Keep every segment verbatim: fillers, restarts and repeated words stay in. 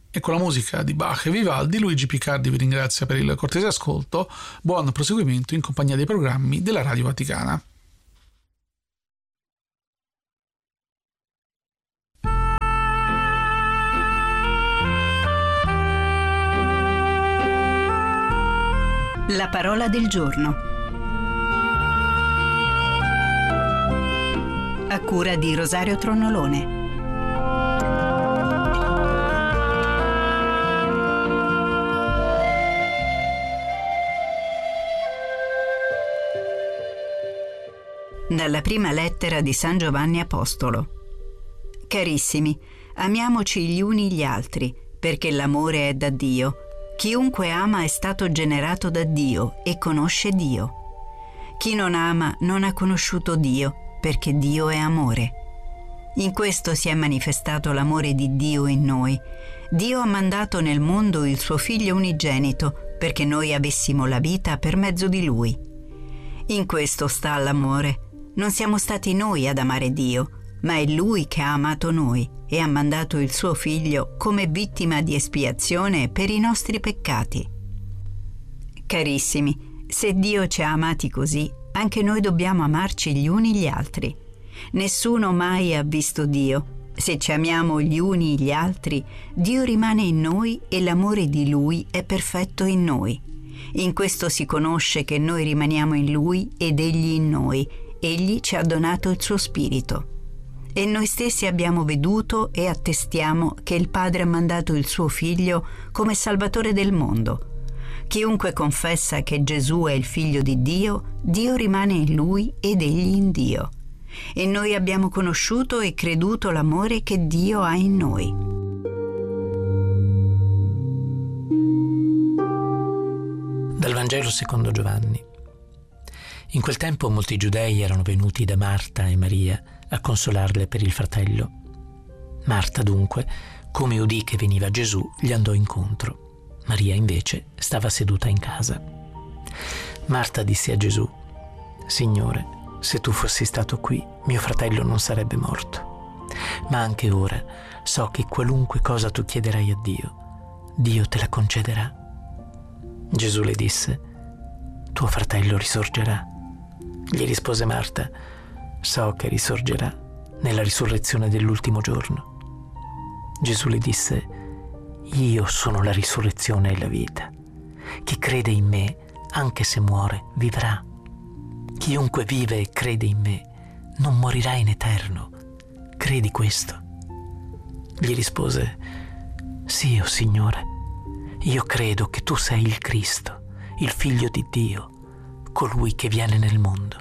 E con la musica di Bach e Vivaldi, Luigi Picardi vi ringrazia per il cortese ascolto. Buon proseguimento in compagnia dei programmi della Radio Vaticana. La parola del giorno, a cura di Rosario Tronnolone. Dalla prima lettera di San Giovanni Apostolo. Carissimi, amiamoci gli uni gli altri, perché l'amore è da Dio. Chiunque ama è stato generato da Dio e conosce Dio. Chi non ama non ha conosciuto Dio, perché Dio è amore. In questo si è manifestato l'amore di Dio in noi. Dio ha mandato nel mondo il suo Figlio unigenito, perché noi avessimo la vita per mezzo di Lui. In questo sta l'amore. Non siamo stati noi ad amare Dio, ma è Lui che ha amato noi e ha mandato il suo Figlio come vittima di espiazione per i nostri peccati. Carissimi, se Dio ci ha amati così, anche noi dobbiamo amarci gli uni gli altri. Nessuno mai ha visto Dio. Se ci amiamo gli uni gli altri, Dio rimane in noi e l'amore di Lui è perfetto in noi. In questo si conosce che noi rimaniamo in Lui ed Egli in noi. Egli ci ha donato il suo Spirito. E noi stessi abbiamo veduto e attestiamo che il Padre ha mandato il suo Figlio come Salvatore del mondo. Chiunque confessa che Gesù è il Figlio di Dio, Dio rimane in Lui ed Egli in Dio. E noi abbiamo conosciuto e creduto l'amore che Dio ha in noi. Dal Vangelo secondo Giovanni. In quel tempo molti giudei erano venuti da Marta e Maria a consolarle per il fratello. Marta dunque, come udì che veniva Gesù, gli andò incontro. Maria invece stava seduta in casa. Marta disse a Gesù: Signore, se tu fossi stato qui, mio fratello non sarebbe morto. Ma anche ora so che qualunque cosa tu chiederai a Dio, Dio te la concederà. Gesù le disse: Tuo fratello risorgerà. Gli rispose Marta: So che risorgerà nella risurrezione dell'ultimo giorno. Gesù le disse: Io sono la risurrezione e la vita. Chi crede in me, anche se muore, vivrà. Chiunque vive e crede in me non morirà in eterno. Credi questo? Gli rispose: Sì, o Signore, io credo che tu sei il Cristo, il Figlio di Dio, colui che viene nel mondo.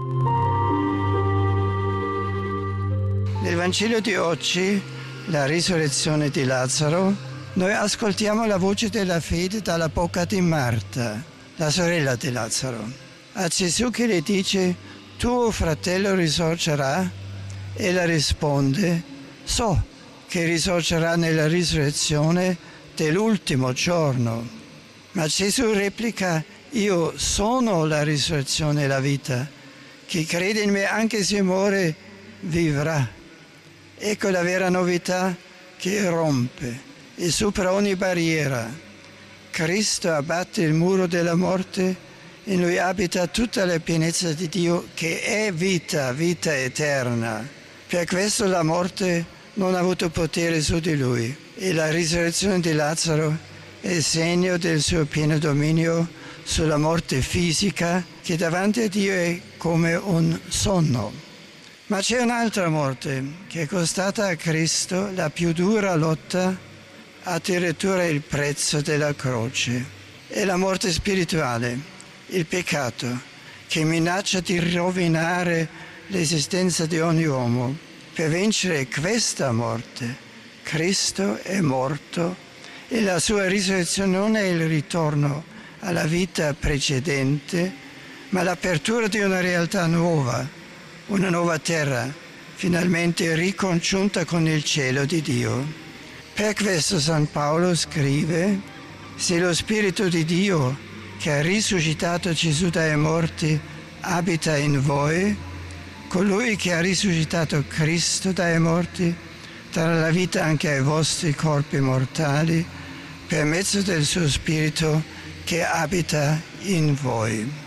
Nel Vangelo di oggi, la risurrezione di Lazzaro, noi ascoltiamo la voce della fede dalla bocca di Marta, la sorella di Lazzaro. A Gesù che le dice: tuo fratello risorgerà, ella risponde: so che risorgerà nella risurrezione dell'ultimo giorno. Ma Gesù replica: io sono la risurrezione e la vita. Chi crede in me, anche se muore, vivrà. Ecco la vera novità che rompe e supera ogni barriera. Cristo abbatte il muro della morte e in Lui abita tutta la pienezza di Dio, che è vita, vita eterna. Per questo la morte non ha avuto potere su di Lui, e la risurrezione di Lazzaro è segno del suo pieno dominio sulla morte fisica, che davanti a Dio è come un sonno. Ma c'è un'altra morte che è costata a Cristo la più dura lotta, addirittura il prezzo della croce. È la morte spirituale, il peccato, che minaccia di rovinare l'esistenza di ogni uomo. Per vincere questa morte, Cristo è morto e la sua risurrezione non è il ritorno alla vita precedente, ma l'apertura di una realtà nuova, una nuova terra, finalmente ricongiunta con il cielo di Dio. Per questo San Paolo scrive: se lo Spirito di Dio, che ha risuscitato Gesù dai morti, abita in voi, colui che ha risuscitato Cristo dai morti darà la vita anche ai vostri corpi mortali per mezzo del suo Spirito che abita in voi.